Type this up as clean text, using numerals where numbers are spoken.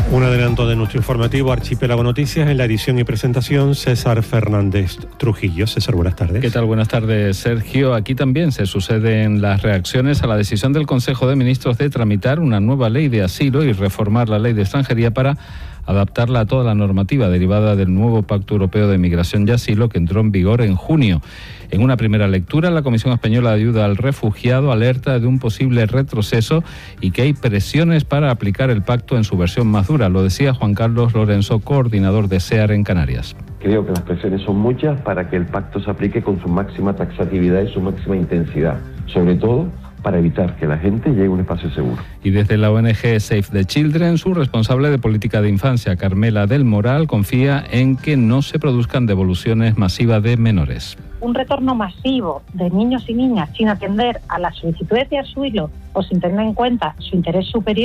Un adelanto de nuestro informativo Archipiélago Noticias en la edición y presentación César Fernández Trujillo. César, buenas tardes. ¿Qué tal? Buenas tardes, Sergio. Aquí también se suceden las reacciones a la decisión del Consejo de Ministros de tramitar una nueva ley de asilo y reformar la ley de extranjería para adaptarla a toda la normativa derivada del nuevo Pacto Europeo de Migración y Asilo que entró en vigor en junio. En una primera lectura, la Comisión Española de Ayuda al Refugiado alerta de un posible retroceso y que hay presiones para aplicar el pacto en su versión más dura. Lo decía Juan Carlos Lorenzo, coordinador de SEAR en Canarias. Creo que las presiones son muchas para que el pacto se aplique con su máxima taxatividad y su máxima intensidad, sobre todo para evitar que la gente llegue a un espacio seguro. Y desde la ONG Save the Children, su responsable de política de infancia, Carmela del Moral, confía en que no se produzcan devoluciones masivas de menores. Un retorno masivo de niños y niñas sin atender a las solicitudes de asilo o sin tener en cuenta su interés superior